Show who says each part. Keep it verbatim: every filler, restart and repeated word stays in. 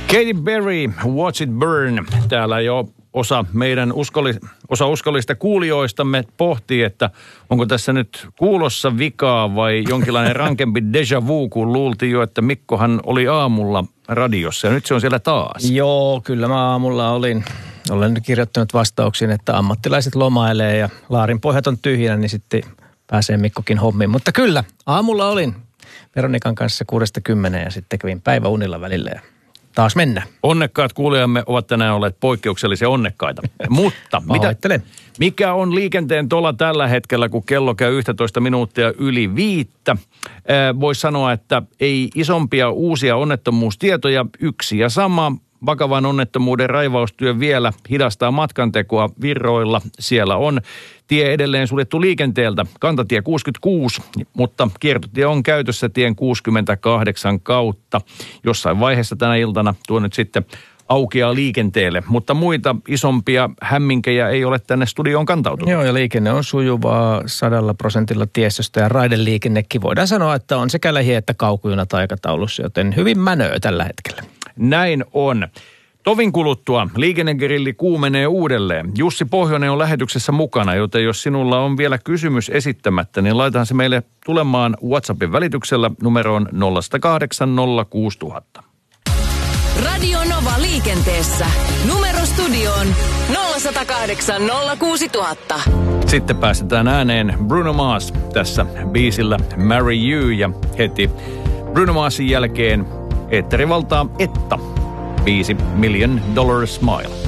Speaker 1: Katy Perry, Watch It Burn. Täällä jo osa meidän uskolli, osa uskollista kuulijoistamme pohtii, että onko tässä nyt kuulossa vikaa vai jonkinlainen rankempi déjà vu, kun luultiin jo, että Mikkohan oli aamulla radiossa ja nyt se on siellä taas.
Speaker 2: Joo, kyllä mä aamulla olin. Olen nyt kirjoittanut vastauksiin, että ammattilaiset lomailee ja laarin pohjat on tyhjänä, niin sitten pääsee Mikkokin hommiin. Mutta kyllä, aamulla olin Veronikan kanssa kuudesta kymmeneen ja sitten kävin päiväunilla välillä ja taas mennä.
Speaker 1: Onnekkaat kuulijamme ovat tänään olleet poikkeuksellisia onnekkaita. Mutta mitä, mikä on liikenteen tola tällä hetkellä, kun kello käy yksitoista minuuttia yli viittä? Voisi sanoa, että ei isompia uusia onnettomuustietoja, yksi ja sama. Vakavan onnettomuuden raivaustyö vielä hidastaa matkantekoa Virroilla. Siellä on tie edelleen suljettu liikenteeltä, kantatie kuusikymmentäkuusi, mutta kiertotie on käytössä tien kuusikymmentäkahdeksan kautta. Jossain vaiheessa tänä iltana tuo nyt sitten aukeaa liikenteelle, mutta muita isompia hämminkejä ei ole tänne studioon kantautunut.
Speaker 2: Joo, ja liikenne on sujuvaa sadalla prosentilla tiestöstä ja raideliikennekin voidaan sanoa, että on sekä lähi- että kaukujunat aikataulussa, joten hyvin mänöö tällä hetkellä.
Speaker 1: Näin on. Tovin kuluttua liikennegrilli kuumenee uudelleen. Jussi Pohjonen on lähetyksessä mukana, joten jos sinulla on vielä kysymys esittämättä, niin laitahan se meille tulemaan WhatsAppin välityksellä numeroon nolla kahdeksan nolla kuusi nolla nolla nolla.
Speaker 3: Radio Nova liikenteessä. Numero studioon nolla yksi kahdeksan nolla kuusi nolla nolla nolla.
Speaker 1: Sitten päästetään ääneen Bruno Mars tässä biisillä Marry You ja heti Bruno Marsin jälkeen eetterivaltaa Etta. Viisi Million Dollar Smile.